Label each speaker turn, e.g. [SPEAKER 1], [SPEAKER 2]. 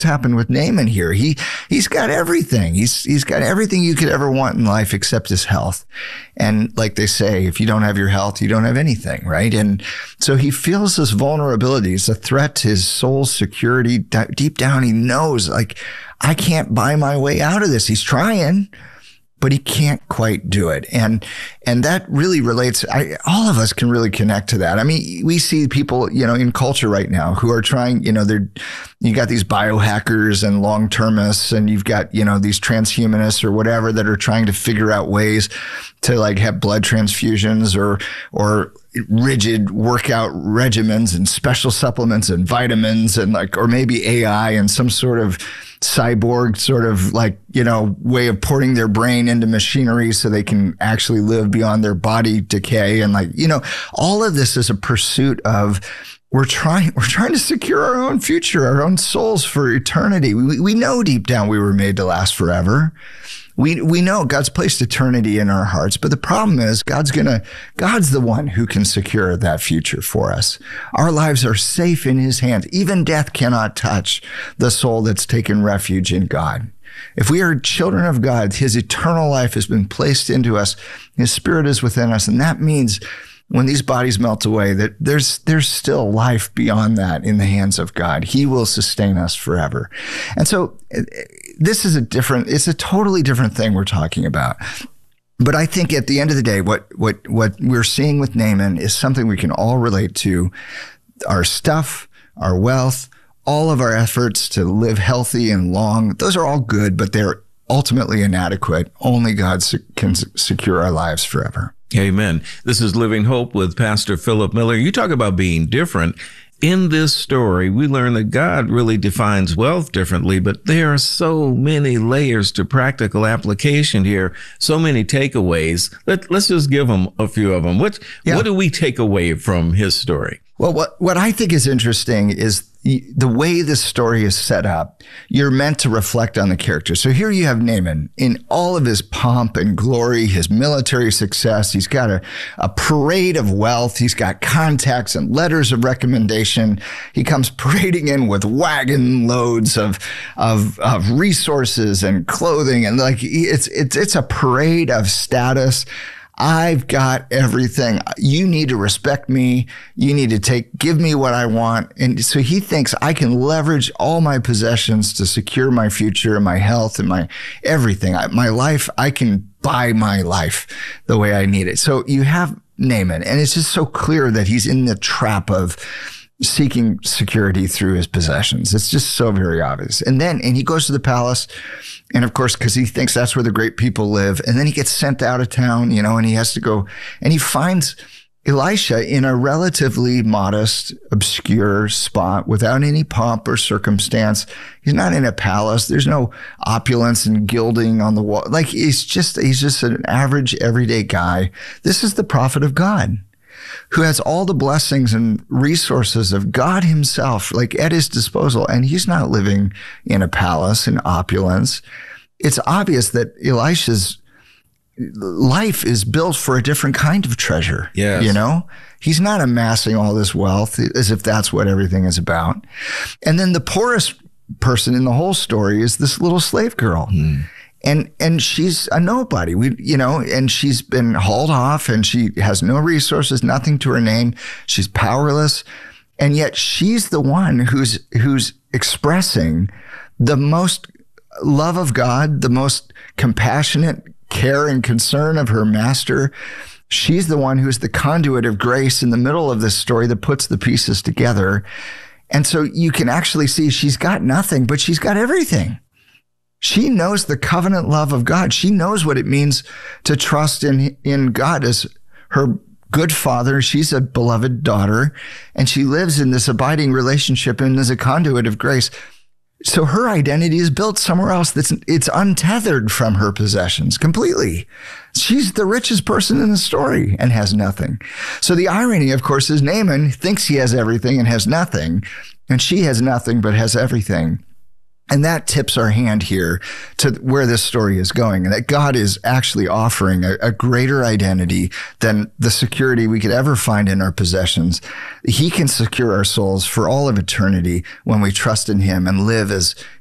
[SPEAKER 1] happened with Naaman here. He's got everything. He's got everything you could ever want in life except his health. And like they say, if you don't have your health, you don't have anything, right? And so he feels this vulnerability. It's a threat to his soul's security. Deep down, he knows, like, I can't buy my way out of this. He's trying, but he can't quite do it. And that really relates. All of us can really connect to that. I mean, we see people, in culture right now who are trying, you got these biohackers and long-termists, and you've got, these transhumanists or whatever that are trying to figure out ways to like have blood transfusions or rigid workout regimens and special supplements and vitamins and or maybe AI and some sort of cyborg sort of way of porting their brain into machinery so they can actually live beyond their body decay. And all of this is a pursuit of, we're trying to secure our own future, our own souls for eternity. We know deep down we were made to last forever. We know God's placed eternity in our hearts, but the problem is God's the one who can secure that future for us. Our lives are safe in his hands. Even death cannot touch the soul that's taken refuge in God. If we are children of God, his eternal life has been placed into us. His spirit is within us. And that means when these bodies melt away, that there's still life beyond that in the hands of God. He will sustain us forever. And so this is it's a totally different thing we're talking about. But I think at the end of the day, what we're seeing with Naaman is something we can all relate to. Our stuff, our wealth, all of our efforts to live healthy and long, those are all good, but they're ultimately inadequate. Only God can secure our lives forever.
[SPEAKER 2] Amen. This is Living Hope with Pastor Philip Miller. You talk about being different. In this story, we learn that God really defines wealth differently, but there are so many layers to practical application here, so many takeaways. Let's just give them a few of them. What do we take away from his story?
[SPEAKER 1] Well, what I think is interesting is the way this story is set up. You're meant to reflect on the character. So here you have Naaman in all of his pomp and glory, his military success. He's got a parade of wealth. He's got contacts and letters of recommendation. He comes parading in with wagon loads of resources and clothing. And it's a parade of status. I've got everything. You need to respect me. You need to give me what I want. And so he thinks I can leverage all my possessions to secure my future and my health and my everything. My life, I can buy my life the way I need it. So you have Naaman, and it's just so clear that he's in the trap of seeking security through his possessions. It's just so very obvious. And he goes to the palace, and of course, because he thinks that's where the great people live. And then he gets sent out of town, and he has to go, and he finds Elisha in a relatively modest, obscure spot without any pomp or circumstance. He's not in a palace. There's no opulence and gilding on the wall. He's just an average, everyday guy. This is the prophet of God, who has all the blessings and resources of God himself, at his disposal. And he's not living in a palace in opulence. It's obvious that Elisha's life is built for a different kind of treasure.
[SPEAKER 2] Yes.
[SPEAKER 1] He's not amassing all this wealth as if that's what everything is about. And then the poorest person in the whole story is this little slave girl. And she's a nobody, and she's been hauled off, and she has no resources, nothing to her name. She's powerless. And yet she's the one who's expressing the most love of God, the most compassionate care and concern of her master. She's the one who's the conduit of grace in the middle of this story that puts the pieces together. And so you can actually see she's got nothing, but she's got everything. She knows the covenant love of God. She knows what it means to trust in God as her good father. She's a beloved daughter, and she lives in this abiding relationship and is a conduit of grace. So her identity is built somewhere else it's untethered from her possessions completely. She's the richest person in the story and has nothing. So the irony, of course, is Naaman thinks he has everything and has nothing, and she has nothing but has everything. And that tips our hand here to where this story is going, and that God is actually offering a greater identity than the security we could ever find in our possessions. He can secure our souls for all of eternity when we trust in him and live as